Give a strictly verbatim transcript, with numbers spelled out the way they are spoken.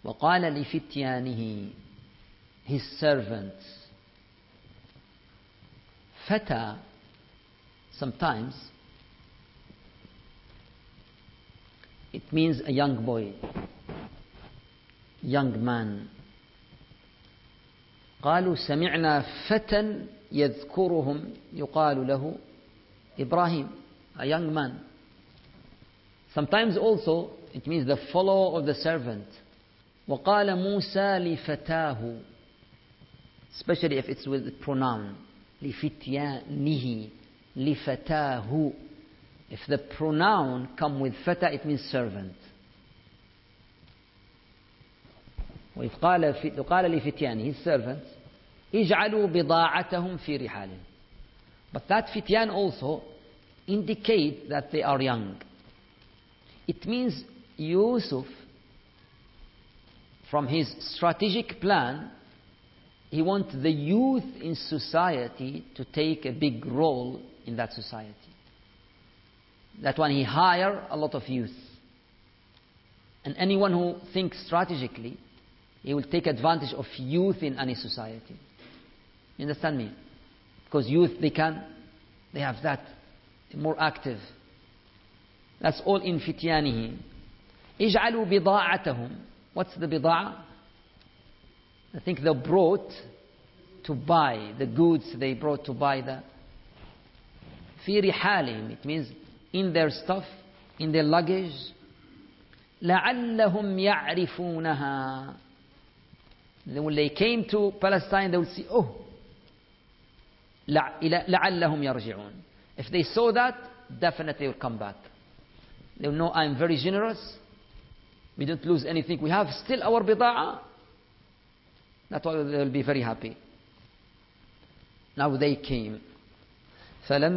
وقال لفتيانه, his servants. Fata, sometimes, it means a young boy, young man. قالوا سمعنا فتى يذكرهم يقال له إبراهيم, a young man. Sometimes also it means the follower of the servant. وقال موسى لفتاه, especially if it's with the pronoun لفتيانه لفتاه. If the pronoun come with fata, it means servant. وإذ قال قال لفتيانه, his servants, اجعلوا بضاعتهم في رحالهم. But that fityan also indicate that they are young. It means Yusuf, from his strategic plan, he wants the youth in society to take a big role in that society. That when he hire a lot of youth. And anyone who thinks strategically, he will take advantage of youth in any society. You understand me? Because youth, they can, they have that, more active. That's all in fityanihi. اجعلوا بضاعتهم. What's the bida'a? I think they brought to buy, the goods they brought to buy the في رحالهم. It means in their stuff, in their luggage. لعلهم يعرفونها. Then when they came to Palestine, they would see, oh, لعلهم يرجعون. If they saw that, definitely will come back. They will know I'm very generous. We don't lose anything. We have still our bida'a. That's why they will be very happy. Now they came. فلما